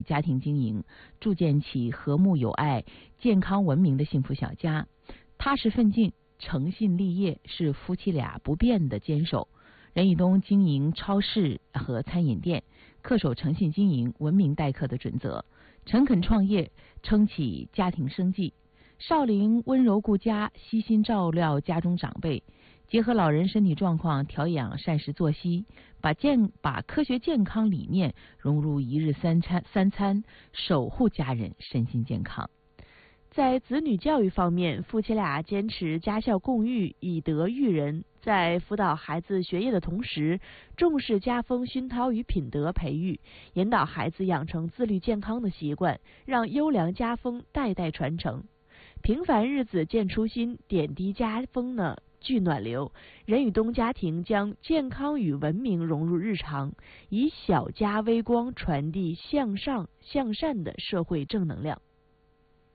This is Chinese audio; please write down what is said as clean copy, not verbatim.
家庭经营，铸建起和睦友爱、健康文明的幸福小家。踏实奋进、诚信立业是夫妻俩不变的坚守。任宇东经营超市和餐饮店，恪守诚信经营、文明待客的准则，诚恳创业，撑起家庭生计。少陵温柔顾家，悉心照料家中长辈，结合老人身体状况调养膳食作息，把科学健康理念融入一日三餐，守护家人身心健康。 在子女教育方面，夫妻俩坚持家校共育，以德育人，在辅导孩子学业的同时，重视家风熏陶与品德培育，引导孩子养成自律健康的习惯，让优良家风代代传承。平凡日子见初心，点滴家风呢聚暖流。任宇东家庭将健康与文明融入日常，以小家微光传递向上向善的社会正能量。